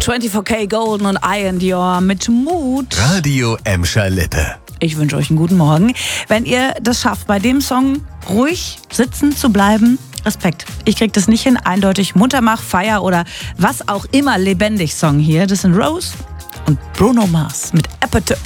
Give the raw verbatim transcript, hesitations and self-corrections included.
vierundzwanzig K Golden und I and Your mit Mut. Radio Emscher Lippe. Ich wünsche euch einen guten Morgen. Wenn ihr das schafft, bei dem Song ruhig sitzen zu bleiben, Respekt. Ich krieg das nicht hin. Eindeutig Muttermach, Feier oder was auch immer lebendig Song hier. Das sind Rose und Bruno Mars mit Appetite.